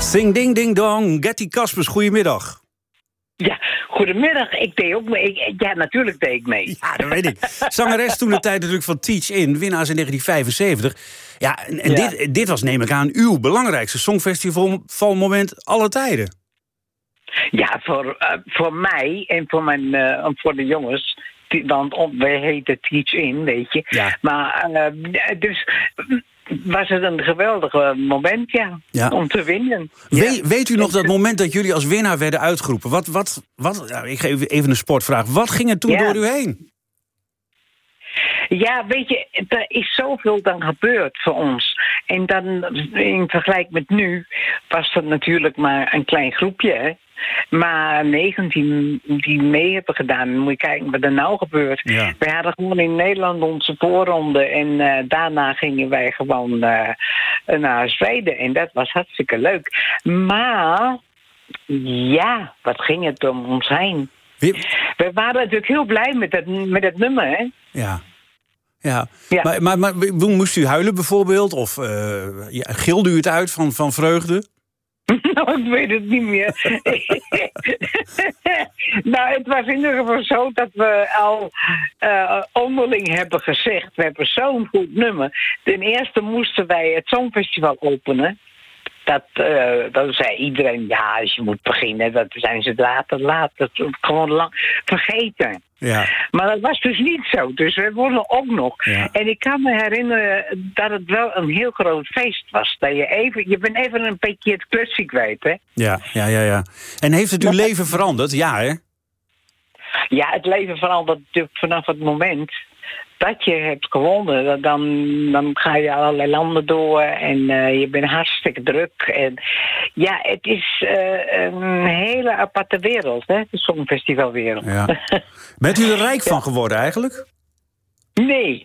Sing ding ding dong, Getty Caspers, goedemiddag. Ja, goedemiddag. Ik deed ook mee. Ja, natuurlijk deed ik mee. Ja, dat weet ik. Zangeres toen de tijd natuurlijk van Teach In, winnaars in 1975. Ja, en ja. Dit was, neem ik aan, uw belangrijkste songfestivalmoment aller tijden. Ja, voor mij en voor de jongens. Want wij heten Teach In, weet je. Ja. Maar dus was het een geweldig moment, om te winnen. Weet u nog dat moment dat jullie als winnaar werden uitgeroepen? Wat ik geef even een sportvraag. Wat ging er toen door u heen? Ja, weet je, er is zoveel dan gebeurd voor ons. En dan, in vergelijking met nu, was dat natuurlijk maar een klein groepje, hè. Maar 19 die mee hebben gedaan, moet je kijken wat er nou gebeurt. Ja. We hadden gewoon in Nederland onze voorronde en daarna gingen wij gewoon naar Zweden. En dat was hartstikke leuk. Maar, ja, wat ging het om ons heen? We waren natuurlijk heel blij met het nummer, hè? Ja. Ja. Maar moest u huilen bijvoorbeeld? Of gilde u het uit van vreugde? Nou, ik weet het niet meer. Nou, het was in ieder geval zo dat we al onderling hebben gezegd, we hebben zo'n goed nummer. Ten eerste moesten wij het Songfestival openen. Dat zei iedereen, ja, als je moet beginnen, dat zijn ze later. Dat is gewoon lang vergeten. Ja. Maar dat was dus niet zo. Dus we wonnen ook nog. Ja. En ik kan me herinneren dat het wel een heel groot feest was. Dat je bent even een beetje het klusje kwijt, hè? Ja. En heeft het uw leven veranderd? Ja, hè? Ja, het leven verandert natuurlijk vanaf het moment dat je hebt gewonnen. Dan ga je allerlei landen door en je bent hartstikke druk. En ja, het is een hele aparte wereld, hè, de Songfestivalwereld. Ja. Bent u er rijk van geworden eigenlijk? Nee.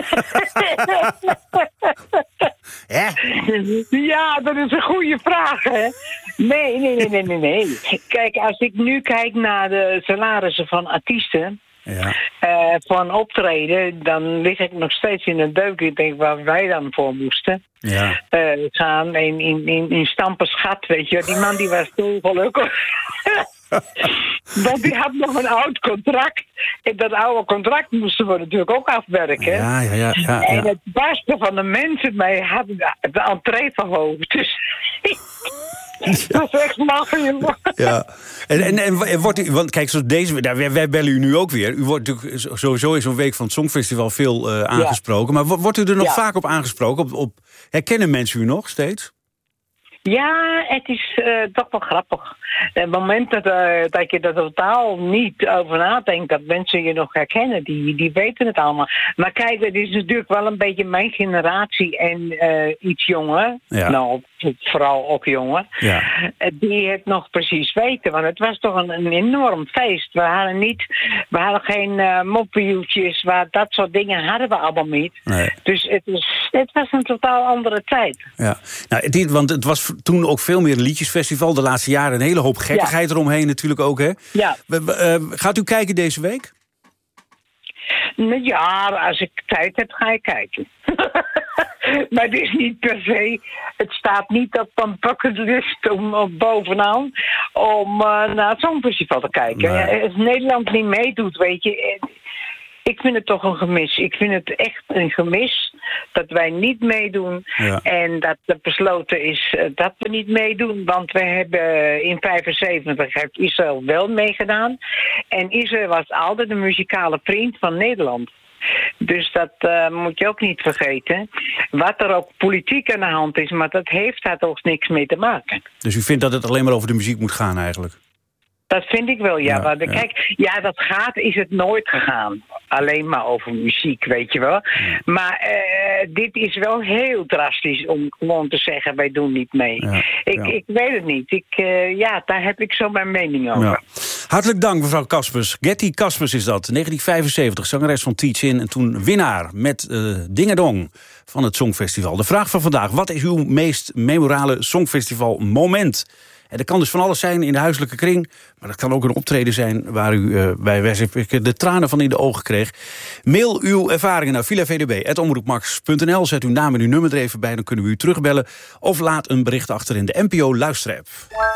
Ja, dat is een goede vraag, hè? Nee. Kijk, als ik nu kijk naar de salarissen van artiesten, van optreden, dan lig ik nog steeds in een deuk. Ik denk waar wij dan voor moesten gaan in Stampenschat, weet je. Die man die was zo gelukkig. Want die had nog een oud contract. En dat oude contract moesten we natuurlijk ook afwerken. Ja. En het beste van de mensen mij hadden de entree verhoogd. Dus dat is echt lachen. Ja. En wordt u, want kijk, zoals deze, wij bellen u nu ook weer. U wordt natuurlijk sowieso in zo'n week van het Songfestival veel aangesproken. Maar wordt u er nog vaak op aangesproken? Herkennen mensen u nog steeds? Ja, het is toch wel grappig. Het moment dat je er totaal niet over nadenkt, dat mensen je nog herkennen, die weten het allemaal. Maar kijk, het is natuurlijk wel een beetje mijn generatie en iets jonger. Ja. Nou, vooral ook jonger. Ja. Die het nog precies weten. Want het was toch een enorm feest. We hadden geen moppewieltjes, dat soort dingen hadden we allemaal niet. Nee. Dus het was een totaal andere tijd. Ja. Nou, want het was toen ook veel meer een liedjesfestival. De laatste jaren een hele hoop gekkigheid eromheen natuurlijk ook, hè? Ja. Gaat u kijken deze week? Ja, als ik tijd heb, ga ik kijken. Maar het is niet per se, het staat niet op een bucketlist om bovenaan om naar het Songfestival te kijken. Nee. Als Nederland niet meedoet, weet je, ik vind het toch een gemis. Ik vind het echt een gemis dat wij niet meedoen. Ja. En dat er besloten is dat we niet meedoen. Want we hebben in 1975 heeft Israël wel meegedaan. En Israël was altijd een muzikale vriend van Nederland. Dus dat moet je ook niet vergeten. Wat er ook politiek aan de hand is, maar dat heeft daar toch niks mee te maken. Dus u vindt dat het alleen maar over de muziek moet gaan eigenlijk? Dat vind ik wel, ja. Maar kijk, is het nooit gegaan. Alleen maar over muziek, weet je wel. Ja. Maar dit is wel heel drastisch om gewoon te zeggen, wij doen niet mee. Ja. Ik weet het niet. Daar heb ik zo mijn mening over. Ja. Hartelijk dank, mevrouw Caspers. Getty Caspers is dat, 1975, zangeres van Teach In... en toen winnaar met Dingedong van het Songfestival. De vraag van vandaag: wat is uw meest memorale Songfestival moment? En dat kan dus van alles zijn in de huiselijke kring... maar dat kan ook een optreden zijn waar u bij wijze van de tranen van in de ogen kreeg. Mail uw ervaringen naar vilavdb@omroepmax.nl. Zet uw naam en uw nummer er even bij, dan kunnen we u terugbellen. Of laat een bericht achter in de NPO Luisterapp.